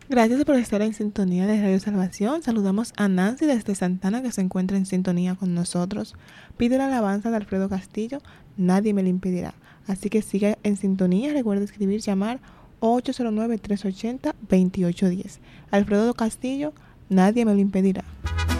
Gracias por estar en sintonía de Radio Salvación. Saludamos a Nancy desde Santana que se encuentra en sintonía con nosotros. Pide la alabanza de Alfredo Castillo, nadie me lo impedirá. Así que siga en sintonía, recuerda escribir, llamar 809-380-2810. Alfredo Castillo, nadie me lo impedirá.